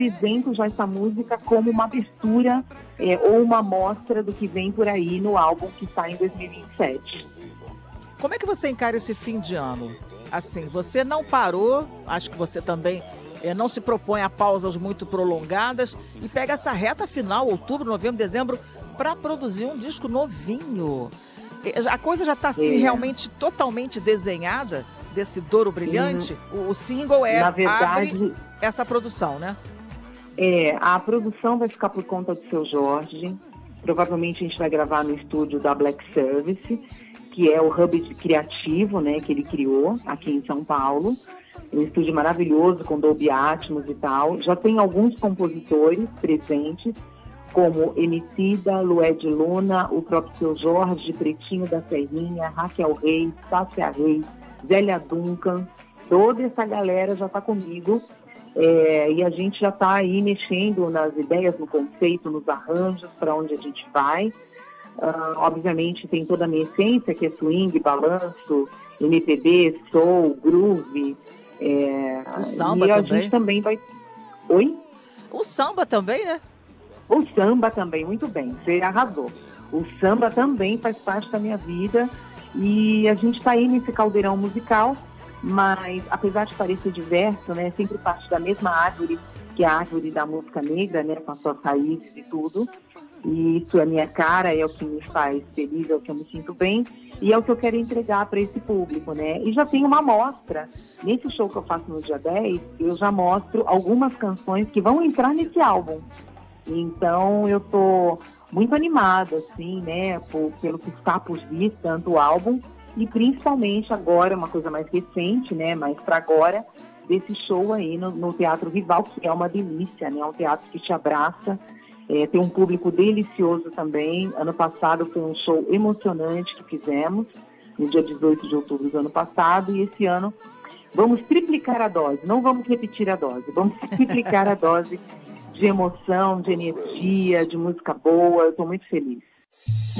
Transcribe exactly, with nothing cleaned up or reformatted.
apresento já essa música como uma abertura é, ou uma amostra do que vem por aí no álbum que sai em dois mil e vinte e sete. Como é que você encara esse fim de ano? Assim, você não parou, acho que você também é, não se propõe a pausas muito prolongadas e pega essa reta final, outubro, novembro, dezembro, para produzir um disco novinho. A coisa já está assim, é. realmente totalmente desenhada desse Douro Brilhante? Hum. O, o single é, Na verdade, abre essa produção, né? É, a produção vai ficar por conta do Seu Jorge. Provavelmente a gente vai gravar no estúdio da Black Service, que é o hub criativo, né, que ele criou aqui em São Paulo. Um estúdio maravilhoso, com Dolby Atmos e tal. Já tem alguns compositores presentes, como Emicida, Lué de Luna, o próprio Seu Jorge, Pretinho da Serrinha, Raquel Reis, Tássia Reis, Zélia Duncan. Toda essa galera já está comigo. É, e a gente já está aí mexendo nas ideias, no conceito, nos arranjos, para onde a gente vai. Uh, obviamente tem toda a minha essência, que é swing, balanço, M P B, soul, groove. É, o samba e a também. gente também vai... Oi? O samba também, né? O samba também, muito bem, você arrasou. O samba também faz parte da minha vida e a gente está aí nesse caldeirão musical, mas apesar de parecer diverso, né, sempre parte da mesma árvore, que é a árvore da música negra, né, com as suas raízes e tudo. E isso é minha cara, é o que me faz feliz, é o que eu me sinto bem e é o que eu quero entregar para esse público, né? E já tem uma amostra. Nesse show que eu faço no dia dez, eu já mostro algumas canções que vão entrar nesse álbum. Então eu tô muito animada, assim, né, por, pelo que está por vir, tanto o álbum e principalmente agora, uma coisa mais recente, né, mais para agora, desse show aí no, no Teatro Rival, que é uma delícia, né, é um teatro que te abraça, é, tem um público delicioso também. Ano passado foi um show emocionante que fizemos, no dia dezoito de outubro do ano passado, e esse ano vamos triplicar a dose, não vamos repetir a dose, vamos triplicar a dose de emoção, de energia, de música boa. Eu estou muito feliz.